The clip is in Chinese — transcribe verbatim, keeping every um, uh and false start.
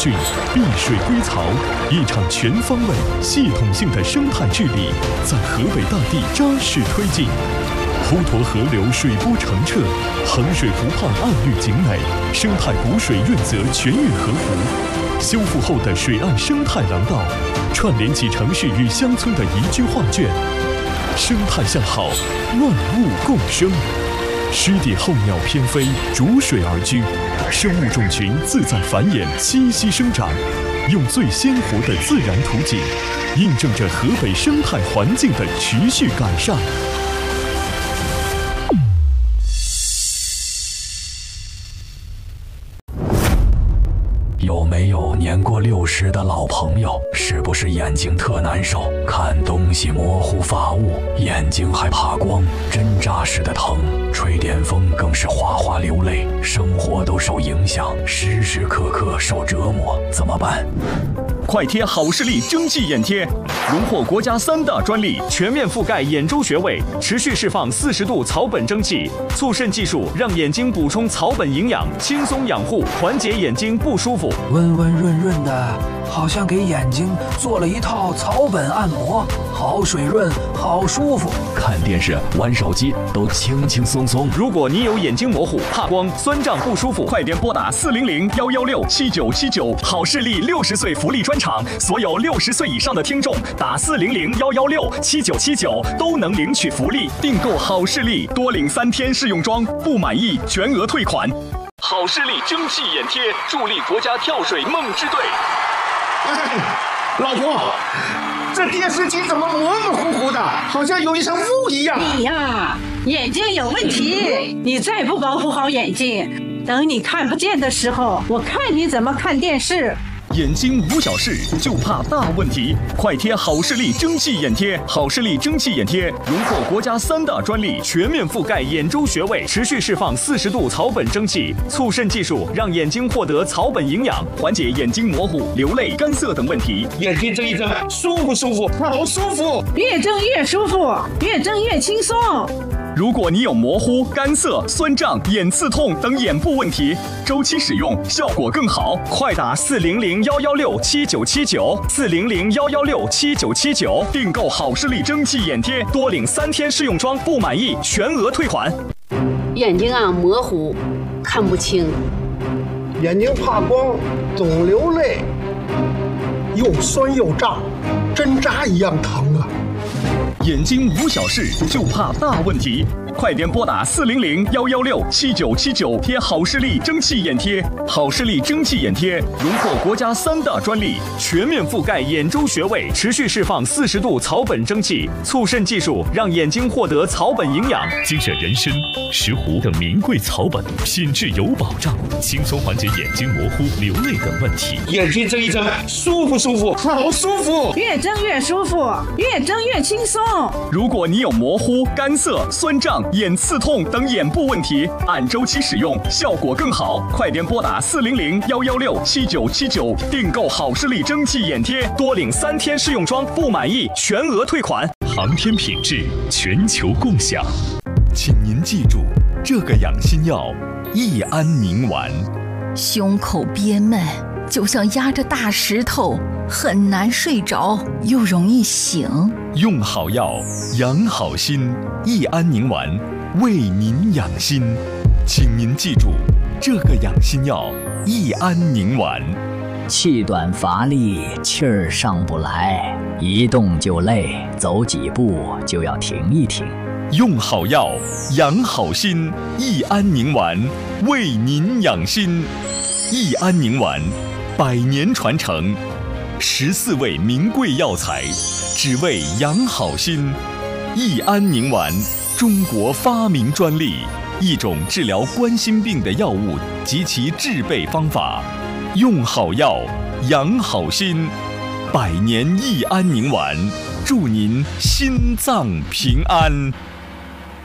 菌，碧水归槽，一场全方位、系统性的生态治理在河北大地扎实推进。滹沱河流水波澄澈，衡水湖畔岸绿景美，生态补水润泽全运河湖。修复后的水岸生态廊道，串联起城市与乡村的宜居画卷。生态向好，万物共生。湿地候鸟翩飞，逐水而居，生物种群自在繁衍，栖息生长。用最鲜活的自然图景，印证着河北生态环境的持续改善。 有没有年过六十的老朋友？是不是眼睛特难受，看东西模糊发雾，眼睛还怕光，针扎似的疼，吹点风更是哗哗流泪，生活都受影响，时时刻刻受折磨，怎么办？ 快贴好视力蒸汽眼贴，荣获国家三大专利，全面覆盖眼周穴位，持续释放四十度草本蒸汽，促渗技术让眼睛补充草本营养，轻松养护，缓解眼睛不舒服。 温温润润的，好像给眼睛做了一套草本按摩，好水润，好舒服。 看电视、玩手机都轻轻松松。 如果你有眼睛模糊、怕光、酸胀不舒服，快点拨打四零零幺幺六七九七九，好视力六十岁福利专场，所有六十岁以上的听众打四零零幺幺六七九七九都能领取福利。订购好视力多领三天试用装，不满意全额退款。好视力蒸汽眼贴，助力国家跳水梦之队。 哎，老婆，这电视机怎么模模糊糊的，好像有一层雾一样？ 你呀，眼睛有问题，你再不保护好眼睛，等你看不见的时候，我看你怎么看电视。 眼睛无小事，就怕大问题。快贴好视力蒸汽眼贴，好视力蒸汽眼贴荣获国家三大专利，全面覆盖眼周穴位，持续释放四十度草本蒸汽，促渗技术让眼睛获得草本营养，缓解眼睛模糊、流泪、干涩等问题。 眼睛睁一睁，舒不舒服？好舒服！ 越睁越舒服，越睁越轻松。 如果你有模糊、干涩、酸胀、眼刺痛等眼部问题，周期使用效果更好。快打四零零幺幺六七九七九，四零零幺幺六七九七九，订购好视力蒸汽眼贴，多领三天试用装，不满意全额退款。 眼睛啊模糊，看不清， 眼睛怕光，总流泪，又酸又胀，针扎一样疼啊！ 眼睛无小事，就怕大问题。快点拨打四零零幺幺六七九七九，贴好视力蒸汽眼贴。好视力蒸汽眼贴荣获国家三大专利，全面覆盖眼周穴位，持续释放四十度草本蒸汽，促渗技术让眼睛获得草本营养。 精选人参、石斛等名贵草本，品质有保障，轻松缓解眼睛模糊、流泪等问题。 眼睛睁一睁，舒不舒服？好舒服！ 越睁越舒服，越睁越轻松。 如果你有模糊、干涩、酸胀、眼刺痛等眼部问题，按周期使用效果更好。快点拨打四零零幺幺六七九七九，订购好视力蒸汽眼贴，多领三天试用装，不满意全额退款。 航天品质，全球共享。请您记住，这个养心药益安宁丸。 胸口憋闷，就像压着大石头，很难睡着，又容易醒。 用好药，养好心，益安宁丸为您养心。请您记住，这个养心药益安宁丸。 气短乏力，气儿上不来，一动就累，走几步就要停一停。 用好药，养好心，益安宁丸为您养心。益安宁丸，百年传承，十四味名贵药材，只为养好心。益安宁丸，中国发明专利，一种治疗冠心病的药物及其制备方法。用好药，养好心，百年益安宁丸，祝您心脏平安。